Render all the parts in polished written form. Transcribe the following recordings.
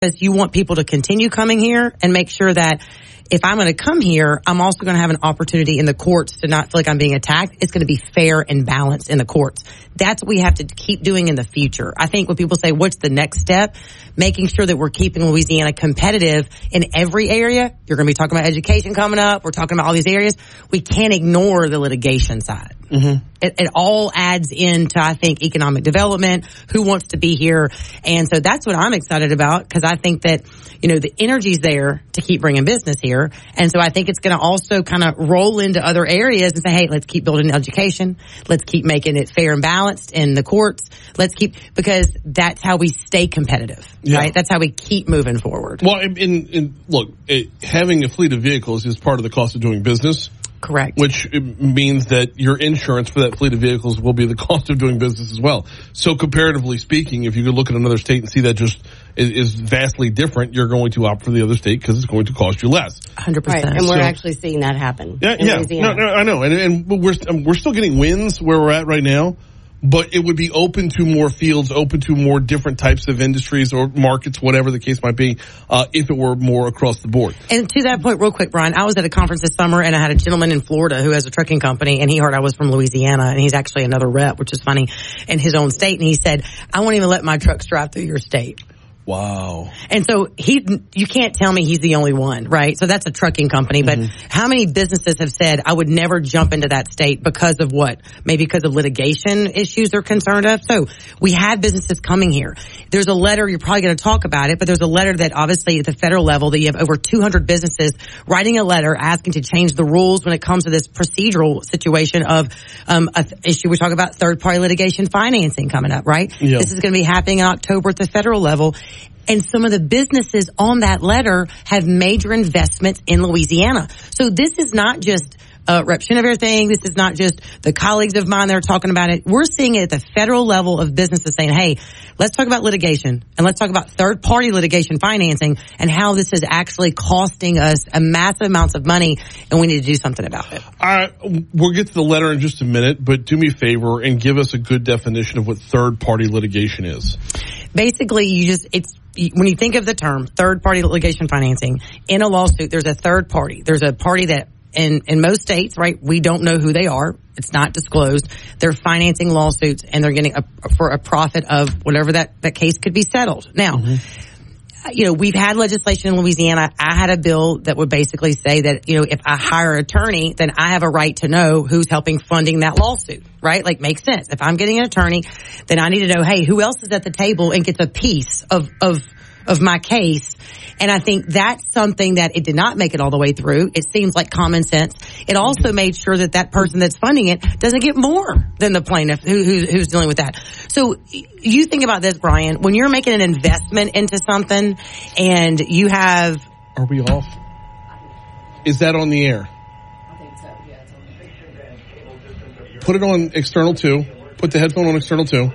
because you want people to continue coming here and make sure that if I'm going to come here, I'm also going to have an opportunity in the courts to not feel like I'm being attacked. It's going to be fair and balanced in the courts. That's what we have to keep doing in the future. I think when people say, what's the next step? Making sure that we're keeping Louisiana competitive in every area. You're going to be talking about education coming up. We're talking about all these areas. We can't ignore the litigation side. Mm-hmm. It all adds into, I think, economic development, who wants to be here. And so that's what I'm excited about, because I think that, the energy's there to keep bringing business here. And so I think it's going to also kind of roll into other areas and say, hey, let's keep building education. Let's keep making it fair and balanced in the courts. Because that's how we stay competitive, right? That's how we keep moving forward. Well, look, having a fleet of vehicles is part of the cost of doing business. Correct. Which means that your insurance for that fleet of vehicles will be the cost of doing business as well. So comparatively speaking, if you could look at another state and see that just is vastly different, you're going to opt for the other state because it's going to cost you less. 100%. Right, and we're actually seeing that happen. Yeah. No, I know. And we're still getting wins where we're at right now. But it would be open to more fields, open to more different types of industries or markets, whatever the case might be, if it were more across the board. And to that point, real quick, Brian, I was at a conference this summer, and I had a gentleman in Florida who has a trucking company, and he heard I was from Louisiana, and he's actually another rep, which is funny, in his own state. And he said, I won't even let my trucks drive through your state. Wow. And so you can't tell me he's the only one, right? So that's a trucking company. But how many businesses have said, I would never jump into that state because of what? Maybe because of litigation issues they're concerned of. So we have businesses coming here. There's a letter, you're probably going to talk about it, but there's a letter that obviously at the federal level that you have over 200 businesses writing a letter asking to change the rules when it comes to this procedural situation of an issue. We're talking about third-party litigation financing coming up, right? Yeah. This is going to be happening in October at the federal level. And some of the businesses on that letter have major investments in Louisiana. So this is not just Rep. Chenevert thing. This is not just the colleagues of mine that are talking about it. We're seeing it at the federal level of businesses saying, hey, let's talk about litigation and let's talk about third-party litigation financing and how this is actually costing us a massive amounts of money, and we need to do something about it. All right. We'll get to the letter in just a minute, but do me a favor and give us a good definition of what third-party litigation is. Basically, when you think of the term third-party litigation financing, in a lawsuit, there's a third party. There's a party that in most states, right, we don't know who they are. It's not disclosed. They're financing lawsuits and they're getting for a profit of whatever that case could be settled. Now, we've had legislation in Louisiana. I had a bill that would basically say that, if I hire an attorney, then I have a right to know who's helping funding that lawsuit, right? Like, makes sense. If I'm getting an attorney, then I need to know, hey, who else is at the table and gets a piece of my case. And I think that's something that it did not make it all the way through. It seems like common sense. It also made sure that person that's funding it doesn't get more than the plaintiff who's dealing with that. So you think about this, Brian, when you're making an investment into something and you have... Are we off? Is that on the air? I think so, yeah. It's on the air. Put it on external 2. Put the headphone on external 2.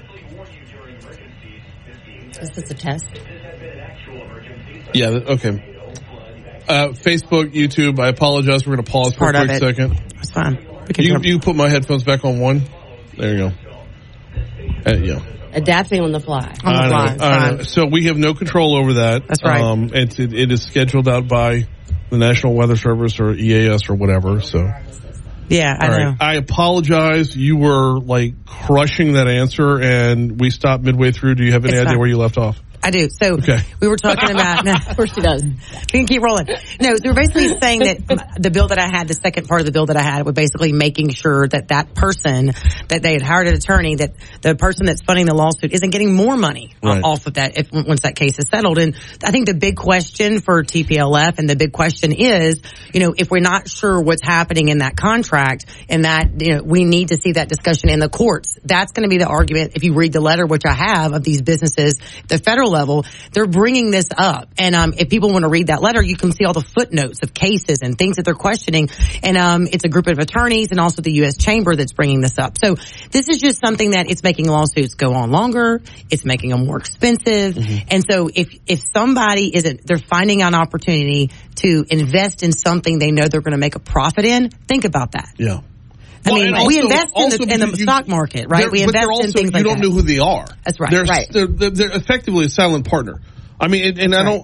Is this a test? Yeah, okay. Facebook, YouTube, I apologize. We're going to pause for a quick second. That's fine. You put my headphones back on 1. There you go. Yeah. Adapting on the fly. I know. So we have no control over that. That's right. It is scheduled out by the National Weather Service or EAS or whatever. So. Yeah, I know. I apologize. You were crushing that answer, and we stopped midway through. Do you have any idea where you left off? I do. So we were talking about... Of course she does. We can keep rolling. No, so we're basically saying that the bill that I had, the second part of the bill that I had, was basically making sure that person, that they had hired an attorney, that the person that's funding the lawsuit isn't getting more money off of that once that case is settled. And I think the big question for TPLF and the big question is, if we're not sure what's happening in that contract and that, we need to see that discussion in the courts. That's going to be the argument. If you read the letter, which I have, of these businesses, the federal level, they're bringing this up. And if people want to read that letter, you can see all the footnotes of cases and things that they're questioning. And it's a group of attorneys and also the U.S. Chamber that's bringing this up. So this is just something that it's making lawsuits go on longer. It's making them more expensive. Mm-hmm. And so if somebody they're finding an opportunity to invest in something they know they're going to make a profit in, think about that. Yeah. We invest in the stock market, right? We invest in things like that. You don't know who they are. That's right. They're effectively a silent partner. I mean, and I don't.